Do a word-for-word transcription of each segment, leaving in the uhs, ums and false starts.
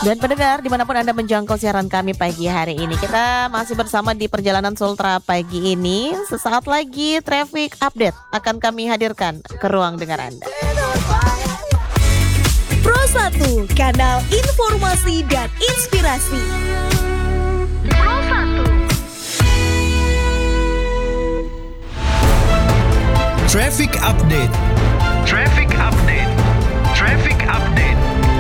Dan pendengar, dimanapun Anda menjangkau siaran kami pagi hari ini, kita masih bersama di Perjalanan Sultra pagi ini. Sesaat lagi traffic update akan kami hadirkan ke ruang dengar Anda. Pro satu, kanal informasi dan inspirasi. Pro satu. Traffic update. Traffic update. Traffic update.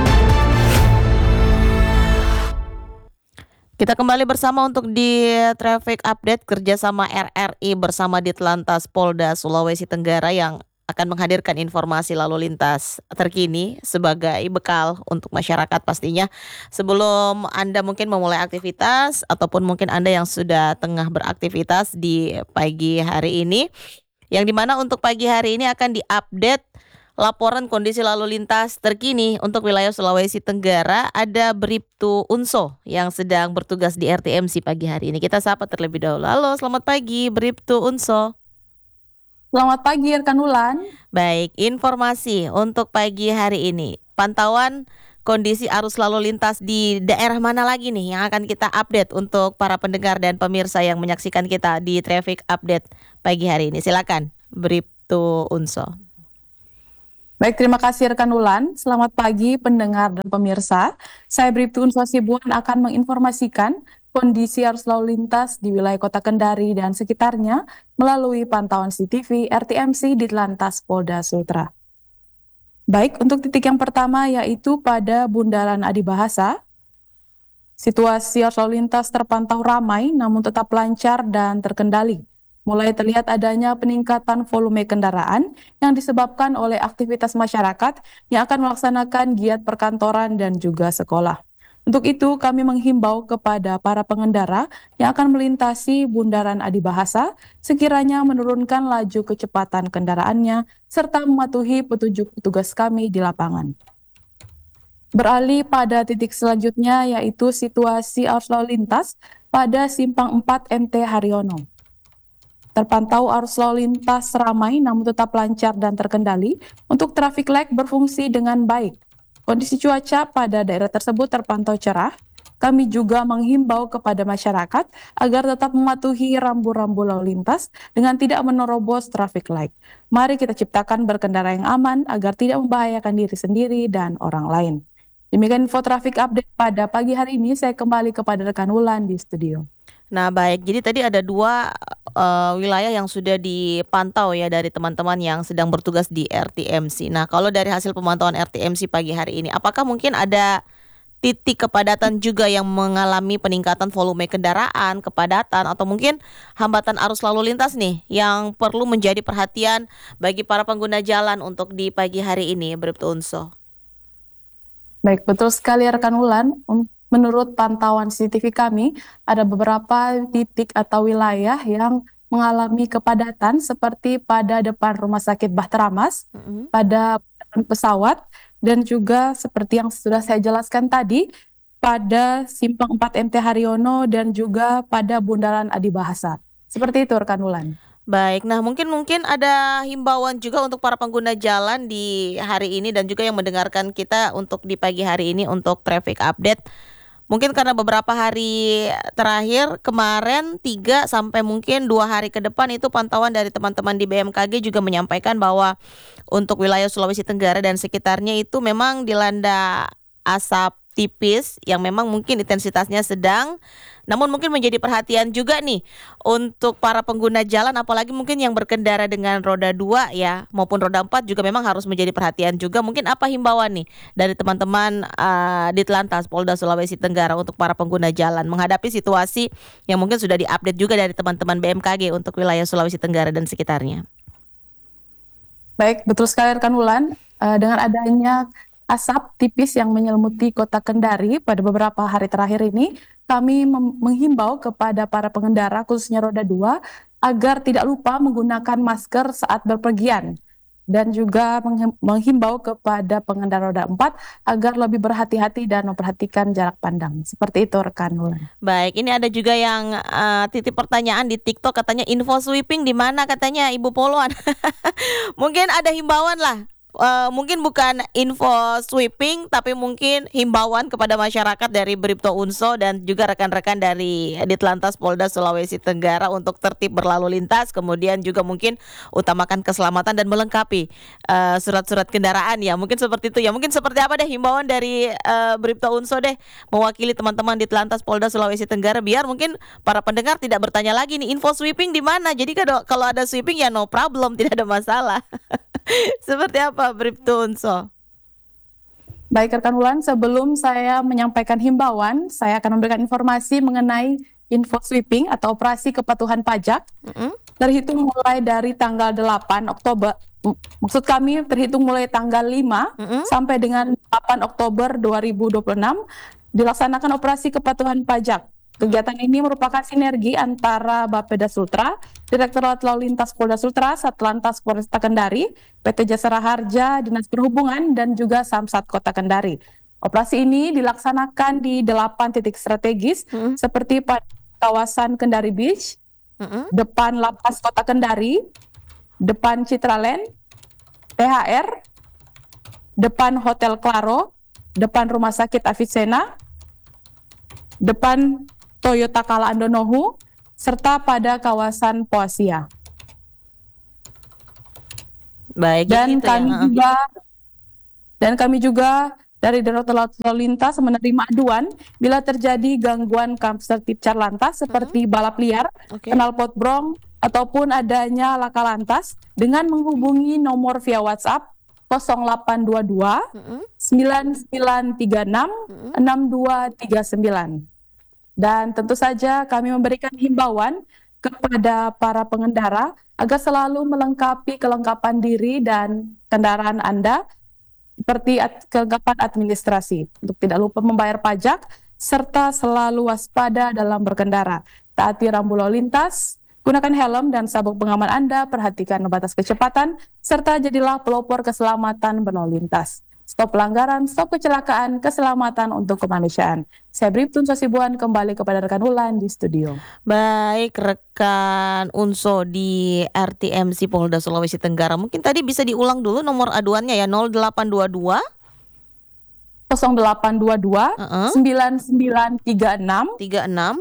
Kita kembali bersama untuk di Traffic Update kerjasama R R I bersama Ditlantas Polda Sulawesi Tenggara yang akan menghadirkan informasi lalu lintas terkini sebagai bekal untuk masyarakat pastinya. Sebelum Anda mungkin memulai aktivitas ataupun mungkin Anda yang sudah tengah beraktivitas di pagi hari ini, yang dimana untuk pagi hari ini akan diupdate laporan kondisi lalu lintas terkini untuk wilayah Sulawesi Tenggara. Ada Bribtu Unso yang sedang bertugas di R T M C pagi hari ini. Kita sapa terlebih dahulu. Halo, selamat pagi Bribtu Unso. Selamat pagi rekan Ulan. Baik, informasi untuk pagi hari ini. Pantauan kondisi arus lalu lintas di daerah mana lagi nih yang akan kita update untuk para pendengar dan pemirsa yang menyaksikan kita di Traffic Update pagi hari ini. Silakan Bribtu Unso. Baik, terima kasih rekan Ulan. Selamat pagi pendengar dan pemirsa. Saya Bribtu Unso Sibuan akan menginformasikan kondisi arus lalu lintas di wilayah Kota Kendari dan sekitarnya melalui pantauan C C T V R T M C Ditlantas Polda Sultra. Baik, untuk titik yang pertama yaitu pada Bundaran Adibahasa. Situasi arus lalu lintas terpantau ramai namun tetap lancar dan terkendali. Mulai terlihat adanya peningkatan volume kendaraan yang disebabkan oleh aktivitas masyarakat yang akan melaksanakan giat perkantoran dan juga sekolah. Untuk itu, kami menghimbau kepada para pengendara yang akan melintasi Bundaran Adibahasa sekiranya menurunkan laju kecepatan kendaraannya serta mematuhi petunjuk petugas kami di lapangan. Beralih pada titik selanjutnya yaitu situasi arus lalu lintas pada Simpang empat M T Haryono. Terpantau arus lalu lintas ramai namun tetap lancar dan terkendali untuk traffic light berfungsi dengan baik. Kondisi cuaca pada daerah tersebut terpantau cerah. Kami juga menghimbau kepada masyarakat agar tetap mematuhi rambu-rambu lalu lintas dengan tidak menerobos traffic light. Mari kita ciptakan berkendara yang aman agar tidak membahayakan diri sendiri dan orang lain. Demikian info traffic update pada pagi hari ini. Saya kembali kepada rekan Wulan di studio. Nah baik, jadi tadi ada dua uh, wilayah yang sudah dipantau ya dari teman-teman yang sedang bertugas di R T M C. Nah kalau dari hasil pemantauan R T M C pagi hari ini, apakah mungkin ada titik kepadatan juga yang mengalami peningkatan volume kendaraan, kepadatan, atau mungkin hambatan arus lalu lintas nih yang perlu menjadi perhatian bagi para pengguna jalan untuk di pagi hari ini, Bribtu Unso? Baik, betul sekali rekan Wulan. Menurut pantauan C C T V kami, ada beberapa titik atau wilayah yang mengalami kepadatan seperti pada depan Rumah Sakit Bahteramas, mm-hmm. pada pesawat, dan juga seperti yang sudah saya jelaskan tadi, pada Simpang empat M T Haryono dan juga pada Bundaran Adibahasa. Seperti itu rekan Wulan. Baik, nah mungkin mungkin ada himbauan juga untuk para pengguna jalan di hari ini dan juga yang mendengarkan kita untuk di pagi hari ini untuk traffic update. Mungkin karena beberapa hari terakhir kemarin tiga sampai mungkin dua hari ke depan itu pantauan dari teman-teman di B M K G juga menyampaikan bahwa untuk wilayah Sulawesi Tenggara dan sekitarnya itu memang dilanda asap tipis yang memang mungkin intensitasnya sedang, namun mungkin menjadi perhatian juga nih untuk para pengguna jalan, apalagi mungkin yang berkendara dengan roda dua ya maupun roda empat juga memang harus menjadi perhatian juga. Mungkin apa himbauan nih dari teman-teman uh, Ditlantas Polda Sulawesi Tenggara untuk para pengguna jalan menghadapi situasi yang mungkin sudah diupdate juga dari teman-teman B M K G untuk wilayah Sulawesi Tenggara dan sekitarnya? Baik, betul sekali rekan Wulan. Uh, dengan adanya asap tipis yang menyelimuti Kota Kendari pada beberapa hari terakhir ini, kami mem- menghimbau kepada para pengendara khususnya roda dua agar tidak lupa menggunakan masker saat berpergian dan juga menghi- menghimbau kepada pengendara roda empat agar lebih berhati-hati dan memperhatikan jarak pandang. Seperti itu rekan Wulan. Baik, ini ada juga yang uh, titip pertanyaan di TikTok, katanya info sweeping di mana katanya Ibu Poluan. Mungkin ada himbauan lah uh, mungkin bukan info sweeping, tapi mungkin himbauan kepada masyarakat dari Bribtu Unso dan juga rekan-rekan dari Ditlantas Polda Sulawesi Tenggara untuk tertib berlalu lintas, kemudian juga mungkin utamakan keselamatan dan melengkapi uh, surat-surat kendaraan ya. Mungkin seperti itu ya. Mungkin seperti apa deh himbauan dari uh, Bribtu Unso deh mewakili teman-teman Ditlantas Polda Sulawesi Tenggara, biar mungkin para pendengar tidak bertanya lagi nih info sweeping di mana. Jadi kalau kalau ada sweeping ya no problem, tidak ada masalah. Seperti apa Bribtu Unso? Baik rekan Wulan, sebelum saya menyampaikan himbauan, saya akan memberikan informasi mengenai info sweeping atau operasi kepatuhan pajak. Mm-hmm. Terhitung mulai dari tanggal delapan Oktober, maksud kami terhitung mulai tanggal lima mm-hmm. sampai dengan delapan Oktober dua ribu dua puluh enam dilaksanakan operasi kepatuhan pajak. Kegiatan ini merupakan sinergi antara Bapeda Sultra, Direktorat Lalu Lintas Polda Sultra, Satlantas Polresta Kendari, P T Jasara Harja, Dinas Perhubungan, dan juga Samsat Kota Kendari. Operasi ini dilaksanakan di delapan titik strategis hmm. seperti pada kawasan Kendari Beach, hmm. depan Lapas Kota Kendari, depan Citraland, T H R, depan Hotel Claro, depan Rumah Sakit Avicenna, depan Toyota Kala Andonohu, serta pada kawasan Poasia. Baik, dan gitu kami ya. juga dan kami juga dari Direktorat Lalu Lintas menerima aduan bila terjadi gangguan kamtipmas Carlantas seperti hmm. balap liar, okay. knalpot brong, ataupun adanya laka lantas dengan menghubungi nomor via WhatsApp nol delapan dua dua sembilan sembilan tiga enam enam dua tiga sembilan. Dan tentu saja kami memberikan himbauan kepada para pengendara agar selalu melengkapi kelengkapan diri dan kendaraan Anda seperti ad- kelengkapan administrasi untuk tidak lupa membayar pajak serta selalu waspada dalam berkendara. Taati rambu lalu lintas, gunakan helm dan sabuk pengaman Anda, perhatikan batas kecepatan, serta jadilah pelopor keselamatan berlalu lintas. Stop pelanggaran, stop kecelakaan, keselamatan untuk kemanusiaan. Saya Bribtu Unso Sibuan kembali kepada rekan Wulan di studio. Baik, rekan Unso di R T M C Polda Sulawesi Tenggara. Mungkin tadi bisa diulang dulu nomor aduannya ya, nol delapan dua dua nol delapan dua dua uh-uh. sembilan sembilan tiga enam tiga enam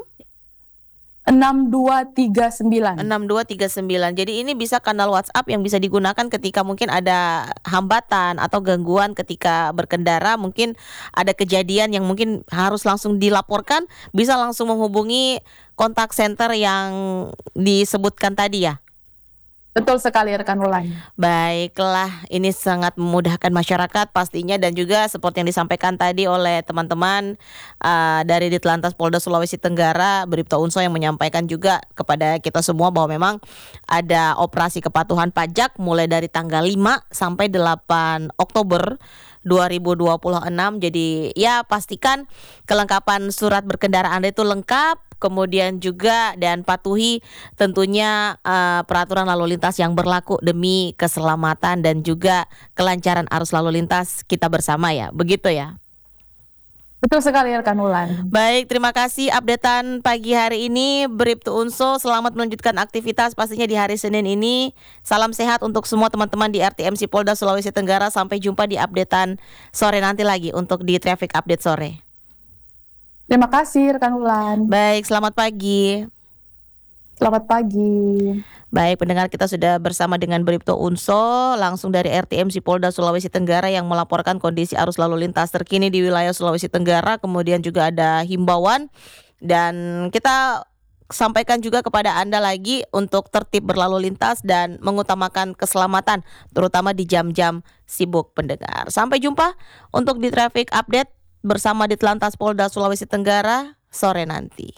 enam dua tiga sembilan. enam dua tiga sembilan. Jadi ini bisa kanal WhatsApp yang bisa digunakan ketika mungkin ada hambatan atau gangguan ketika berkendara, mungkin ada kejadian yang mungkin harus langsung dilaporkan, bisa langsung menghubungi kontak center yang disebutkan tadi ya. Betul sekali rekan Wulan. Baiklah, ini sangat memudahkan masyarakat pastinya, dan juga seperti yang disampaikan tadi oleh teman-teman uh, dari Ditlantas Polda Sulawesi Tenggara, Bribtu Unso yang menyampaikan juga kepada kita semua bahwa memang ada operasi kepatuhan pajak mulai dari tanggal lima sampai delapan Oktober dua ribu dua puluh enam. Jadi ya pastikan kelengkapan surat berkendara Anda itu lengkap, kemudian juga dan patuhi tentunya uh, peraturan lalu lintas yang berlaku demi keselamatan dan juga kelancaran arus lalu lintas kita bersama ya, begitu ya. Betul sekali rekan Wulan. Baik, terima kasih updatean pagi hari ini Bribtu Unso. Selamat melanjutkan aktivitas pastinya di hari Senin ini. Salam sehat untuk semua teman-teman di R T M C Polda Sulawesi Tenggara. Sampai jumpa di updatean sore nanti lagi untuk di Traffic Update sore. Terima kasih rekan Wulan. Baik, selamat pagi. Selamat pagi. Baik, pendengar, kita sudah bersama dengan Bribtu Unso langsung dari R T M C Polda Sulawesi Tenggara yang melaporkan kondisi arus lalu lintas terkini di wilayah Sulawesi Tenggara. Kemudian juga ada himbauan dan kita sampaikan juga kepada Anda lagi untuk tertib berlalu lintas dan mengutamakan keselamatan terutama di jam-jam sibuk pendengar. Sampai jumpa untuk di Traffic Update bersama Ditlantas Polda Sulawesi Tenggara sore nanti.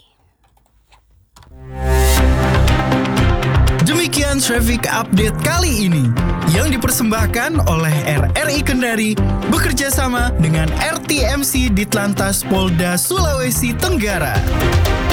Demikian Traffic Update kali ini yang dipersembahkan oleh R R I Kendari bekerja sama dengan R T M C Ditlantas Polda Sulawesi Tenggara.